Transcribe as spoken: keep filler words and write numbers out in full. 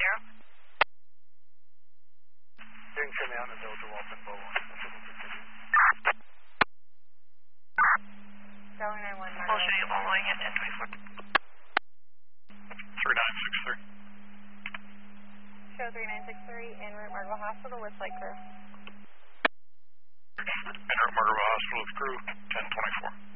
zero. Doing semi on the Delta Walton Bow one. Going nine one. We'll show you following at ten twenty-four. three nine six three. Show three nine six three, en route Margo Hospital with flight crew. En route Margo Hospital with crew, ten twenty-four.